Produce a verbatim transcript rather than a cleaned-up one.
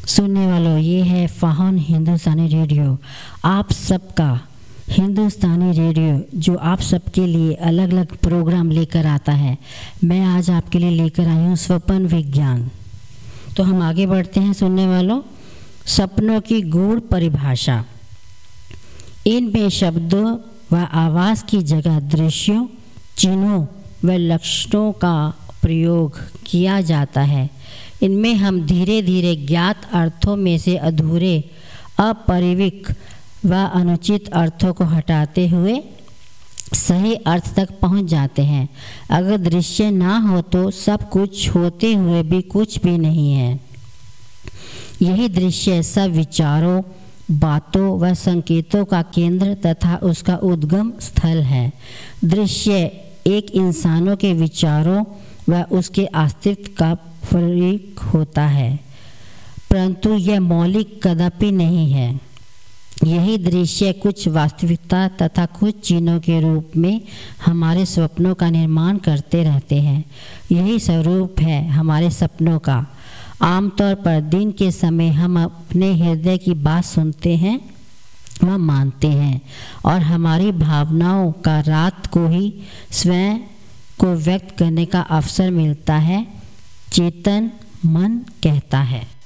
सुनने वालों, ये है फ़ाहन हिंदुस्तानी रेडियो, आप सबका हिंदुस्तानी रेडियो जो आप सबके लिए अलग अलग प्रोग्राम लेकर आता है। मैं आज आपके लिए लेकर आई हूँ स्वप्न विज्ञान। तो हम आगे बढ़ते हैं सुनने वालों। सपनों की गूढ़ परिभाषा। इनमें शब्दों व आवाज़ की जगह दृश्यों, चिन्हों व लक्षणों का प्रयोग किया जाता है। इनमें हम धीरे धीरे ज्ञात अर्थों में से अधूरे, अपरिवीक व अनुचित अर्थों को हटाते हुए सही अर्थ तक पहुंच जाते हैं। अगर दृश्य ना हो तो सब कुछ होते हुए भी कुछ भी नहीं है। यही दृश्य सब विचारों, बातों व संकेतों का केंद्र तथा उसका उद्गम स्थल है। दृश्य एक इंसानों के विचारों व उसके अस्तित्व का प्रतीक होता है, परंतु यह मौलिक कदापि नहीं है। यही दृश्य कुछ वास्तविकता तथा कुछ चिन्हों के रूप में हमारे सपनों का निर्माण करते रहते हैं। यही स्वरूप है हमारे सपनों का। आमतौर पर दिन के समय हम अपने हृदय की बात सुनते हैं व मानते हैं, और हमारी भावनाओं का रात को ही स्वयं को व्यक्त करने का अवसर मिलता है, चेतन मन कहता है।